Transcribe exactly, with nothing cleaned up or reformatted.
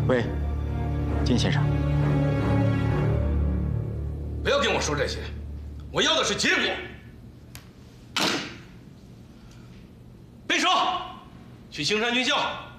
喂，金先生， 不要跟我说这些，我要的是结果。备手，去青山军校